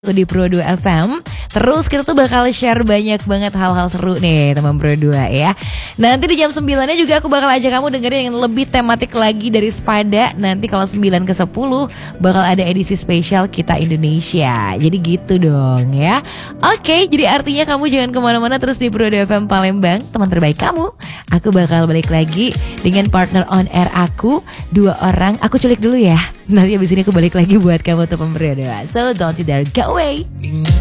di Pro 2 FM. Terus kita tuh bakal share banyak banget hal-hal seru nih teman Pro 2 ya. Nanti di jam 9-nya juga aku bakal ajak kamu dengerin yang lebih tematik lagi dari Spada. Nanti kalau 9 ke 10 bakal ada edisi spesial Kita Indonesia. Jadi gitu dong ya. Oke, jadi artinya kamu jangan kemana-mana, terus di Pro 2 FM Palembang, teman terbaik kamu. Aku bakal balik lagi dengan partner on air aku, 2 orang. Aku culik dulu ya. Nanti abis ini aku balik lagi buat kamu teman Pro 2. So don't you dare go away.